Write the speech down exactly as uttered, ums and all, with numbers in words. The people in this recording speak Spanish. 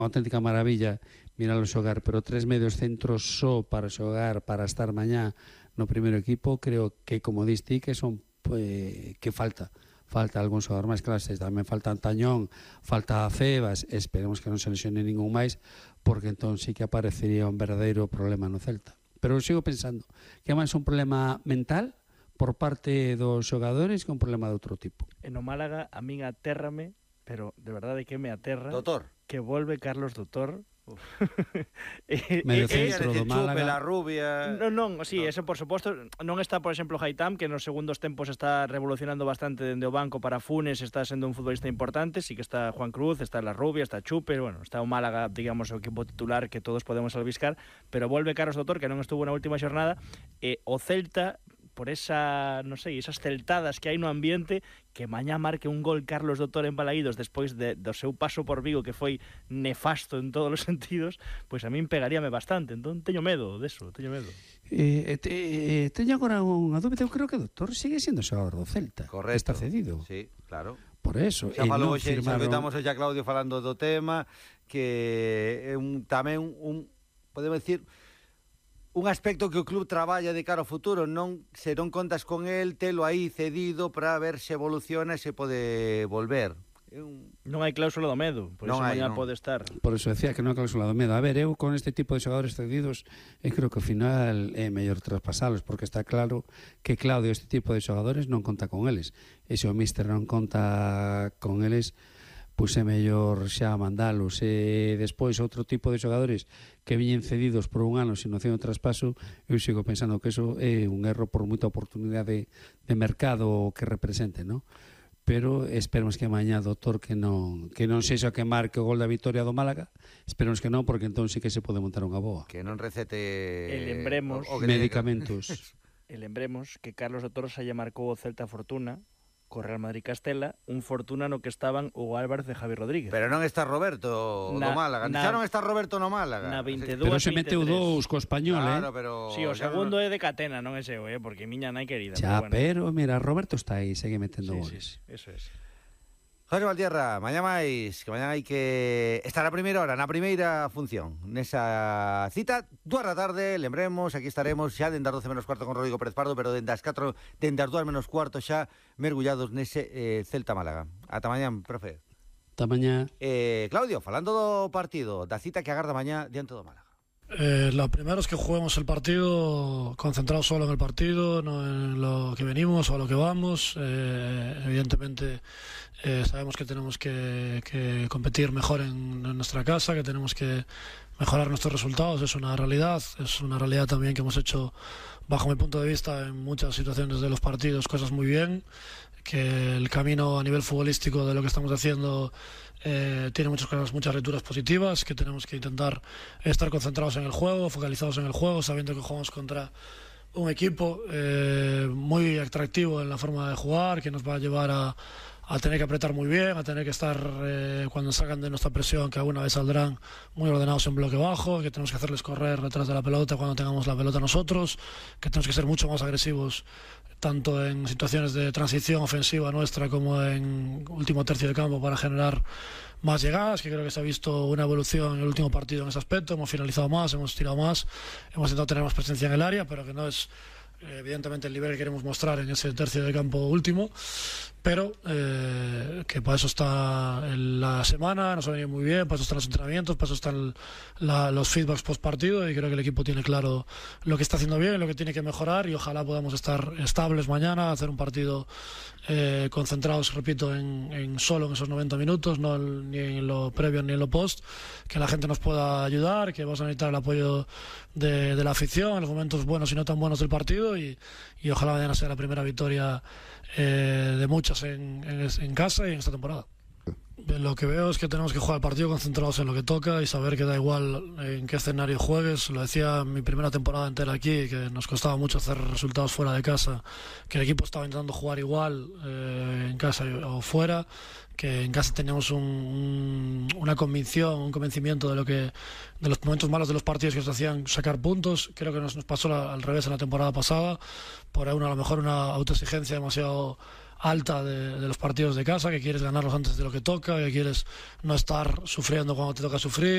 auténtica maravilla miralo xogar, pero tres medios centros só para xogar, para estar mañá no primeiro equipo, creo que, como diste, que son pues, que falta falta algún xogador máis clases, tamén falta Antañón, falta Febas, esperemos que non se lesione ningún máis, porque entón sí que aparecería un verdadeiro problema no Celta. Pero sigo pensando que é máis un problema mental por parte dos xogadores que un problema de outro tipo. En o Málaga a min atérrame, pero de verdade que me aterra, Doutor, que volve Carlos Doutor. Medio centro do Málaga. La rubia. Non, non, sí, eso por suposto. Non está, por exemplo, Haitam, que nos segundos tempos está revolucionando bastante dende o banco para Funes, está sendo un futbolista importante. Sí que está Juan Cruz, está La Rubia, está Chupe, bueno, está o Málaga, digamos, o equipo titular que todos podemos albiscar, pero volve Carlos Doutor, que non estuvo na última xornada, e o Celta, por esa, non sei, esas celtadas que hai no ambiente, que mañá marque un gol Carlos Doutor en Balaídos despois de, do seu paso por Vigo, que foi nefasto en todos os sentidos, pois a min pegaríame bastante. Entón teño medo deso, teño medo. Eh, te, eh, teño agora unha dúbida, eu creo que o Doutor sigue sendo xogador do Celta. Correcto. Está cedido. Sí, claro. Por eso. Xa falou hoxe, firmaron... xa estamos xa Claudio falando do tema, que é un, tamén un, podemos decir, un aspecto que o club traballa de cara ao futuro. Non, se non contas con el, telo aí cedido para ver se evoluciona e se pode volver. Un... Non hai cláusula do medo, por non iso hai, mañá non. pode estar. Por eso decía que non hai cláusula do medo. A ver, eu con este tipo de xogadores cedidos, eu creo que ao final é mellor traspasalos, porque está claro que Claudio este tipo de xogadores non conta con eles. E se o míster non conta con eles, pois é mellor xa mandalos. E despois outro tipo de xogadores que viñen cedidos por un ano sin opción de traspaso, eu sigo pensando que eso é un erro por moita oportunidade de mercado que represente, non? Pero esperemos que mañá, doutor, que non que non sexa que marque o gol da vitoria do Málaga. Esperemos que non, porque entón sí que se pode montar unha boa. Que non recete E lembremos o, o que medicamentos. E lembremos que Carlos Doutor xa lle marcou o Celta Fortuna co Real Madrid Castela, un Fortuna no que estaban o Álvarez e Javi Rodríguez. Pero non está Roberto na, no Málaga. Na, Xa non está Roberto no Málaga. Na veintidós, pero se meteu dous co Español, claro, eh? Pero sí, o segundo no... é de Catena, non é seu, eh? Porque miña nai querida. Xa, pero, bueno. pero mira, Roberto está aí, segue metendo sí, goles. Sí, eso es. José Valtierra, mañá máis, que mañá hai que estar a primeira hora, na primeira función, nesa cita, dúas da tarde, lembremos, aquí estaremos xa dende as doce menos cuarto con Rodrigo Pérez Pardo, pero dende as catro, dende as dúas menos cuarto xa mergullados nese eh, Celta Málaga. Ata mañá, profe. Ata mañá. Eh, Claudio, falando do partido, da cita que agarda mañá diante do Málaga. Eh, lo primero es que juguemos el partido concentrados solo en el partido, no en lo que venimos o a lo que vamos. Eh, evidentemente eh, sabemos que tenemos que, que competir mejor en, en nuestra casa, que tenemos que mejorar nuestros resultados, es una realidad, es una realidad también que hemos hecho, bajo mi punto de vista, en muchas situaciones de los partidos cosas muy bien, que el camino a nivel futbolístico de lo que estamos haciendo Eh, tiene muchas cosas, muchas lecturas positivas, que tenemos que intentar estar concentrados en el juego, focalizados en el juego, sabiendo que jugamos contra un equipo eh, muy atractivo en la forma de jugar, que nos va a llevar a, a tener que apretar muy bien, a tener que estar eh, cuando salgan de nuestra presión, que alguna vez saldrán muy ordenados en bloque bajo, que tenemos que hacerles correr detrás de la pelota cuando tengamos la pelota nosotros, que tenemos que ser mucho más agresivos tanto en situaciones de transición ofensiva nuestra como en último tercio de campo para generar más llegadas, que creo que se ha visto una evolución en el último partido en ese aspecto. Hemos finalizado más, hemos tirado más, hemos intentado tener más presencia en el área, pero que no es evidentemente el nivel que queremos mostrar en ese tercio de campo último, pero eh, que para eso está la semana, nos ha venido muy bien, para eso están los entrenamientos, para eso están la, los feedbacks post partido, y creo que el equipo tiene claro lo que está haciendo bien, lo que tiene que mejorar, y ojalá podamos estar estables mañana, hacer un partido eh, concentrados, repito, en, en solo en esos noventa minutos, no ni en lo previo ni en lo post, que la gente nos pueda ayudar, que vamos a necesitar el apoyo de, de la afición en los momentos buenos y no tan buenos del partido, y, y ojalá mañana sea la primera victoria eh, de muchas en, en, en casa y en esta temporada. Lo que veo es que tenemos que jugar el partido concentrados en lo que toca y saber que da igual en qué escenario juegues. Lo decía en mi primera temporada entera aquí, que nos costaba mucho hacer resultados fuera de casa, que el equipo estaba intentando jugar igual eh, en casa o fuera, que en casa teníamos un, un, una convicción, un convencimiento de lo que de los momentos malos de los partidos que nos hacían sacar puntos. Creo que nos, nos pasó la, al revés en la temporada pasada, por una, a lo mejor una autoexigencia demasiado alta de, de los partidos de casa, que quieres ganarlos antes de lo que toca, que quieres no estar sufriendo cuando te toca sufrir.